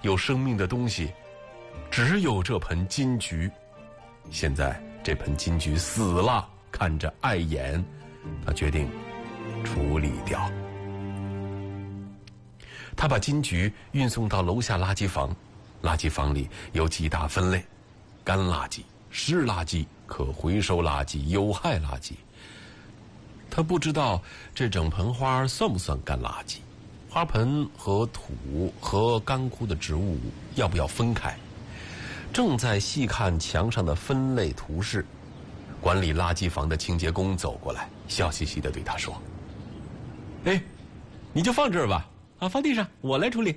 有生命的东西，只有这盆金桔。现在这盆金桔死了，看着碍眼，他决定处理掉。他把金桔运送到楼下垃圾房，垃圾房里有几大分类：干垃圾、湿垃圾、可回收垃圾、有害垃圾。他不知道这整盆花算不算干垃圾，花盆和土和干枯的植物要不要分开。正在细看墙上的分类图示，管理垃圾房的清洁工走过来，笑嘻嘻地对他说：“哎，你就放这儿吧，放地上，我来处理。”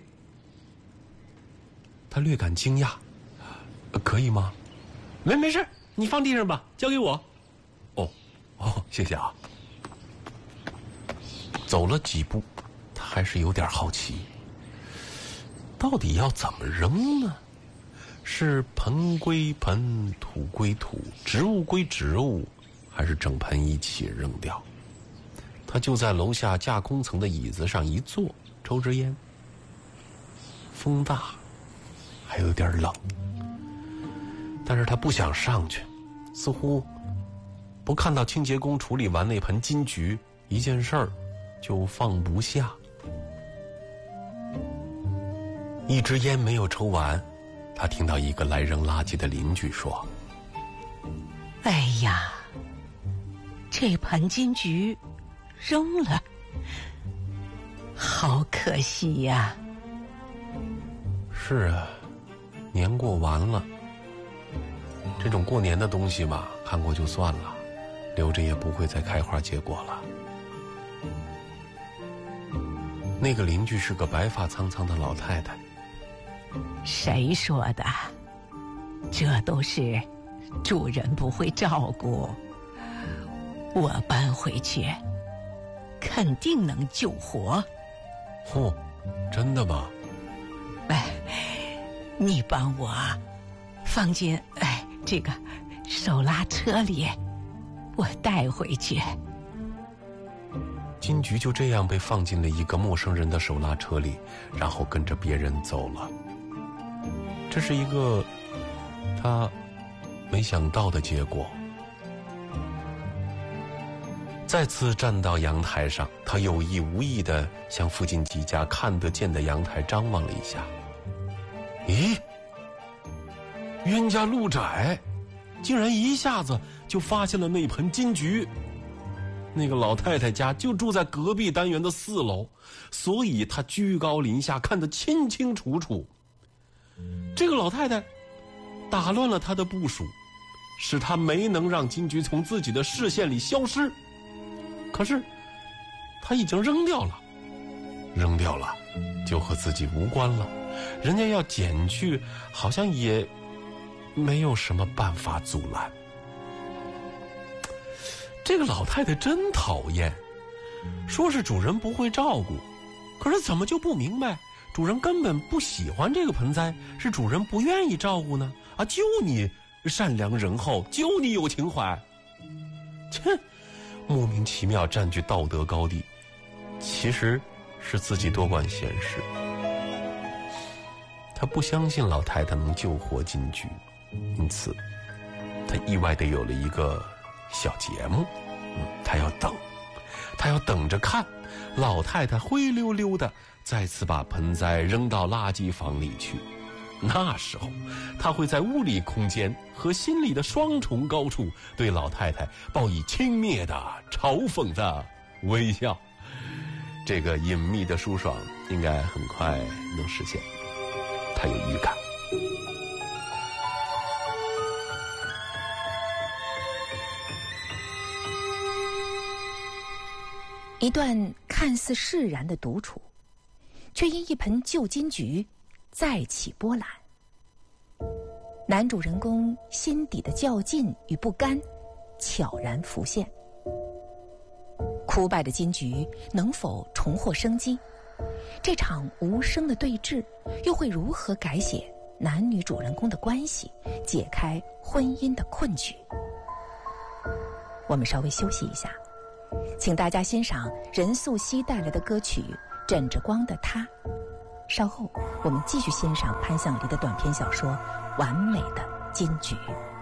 他略感惊讶：“可以吗？”“没事，你放地上吧，交给我。”“哦，谢谢啊。”走了几步，他还是有点好奇，到底要怎么扔呢？是盆归盆，土归土，植物归植物，还是整盆一起扔掉？他就在楼下架空层的椅子上一坐，抽支烟。风大，还有点冷，但是他不想上去，似乎不看到清洁工处理完那盆金桔，一件事儿就放不下。一支烟没有抽完，他听到一个来扔垃圾的邻居说：“ 哎呀，这盆金桔扔了，好可惜呀。”“ 是啊，年过完了，这种过年的东西嘛，看过就算了，留着也不会再开花结果了。”那个邻居是个白发苍苍的老太太。 “谁说的？这都是主人不会照顾，我搬回去肯定能救活。”“ 嚯，真的吗？”“ 你帮我放进这个手拉车里，我带回去。” 金桔就这样被放进了一个陌生人的手拉车里，然后跟着别人走了。这是一个他没想到的结果。再次站到阳台上，他有意无意地向附近几家看得见的阳台张望了一下。咦，冤家路窄，竟然一下子就发现了那盆金桔。那个老太太家就住在隔壁单元的4楼，所以他居高临下看得清清楚楚。这个老太太打乱了他的部署，使他没能让金桔从自己的视线里消失。可是他已经扔掉了就和自己无关了，人家要捡去好像也没有什么办法阻拦。这个老太太真讨厌，说是主人不会照顾，可是怎么就不明白主人根本不喜欢这个盆栽，是主人不愿意照顾呢？就你善良仁厚，就你有情怀。切，莫名其妙占据道德高地，其实是自己多管闲事。他不相信老太太能救活金桔，因此他意外地有了一个小节目。他要等着看老太太灰溜溜的再次把盆栽扔到垃圾房里去。那时候他会在物理空间和心理的双重高处对老太太报以轻蔑的嘲讽的微笑。这个隐秘的舒爽应该很快能实现，他有预感。 一段看似释然的独处，却因一盆旧金桔再起波澜。男主人公心底的较劲与不甘悄然浮现。枯败的金桔能否重获生机？这场无声的对峙又会如何改写男女主人公的关系，解开婚姻的困局？我们稍微休息一下，请大家欣赏任素汐带来的歌曲《枕着光的他》， 稍后我们继续欣赏潘向黎的短篇小说《完美的金桔》。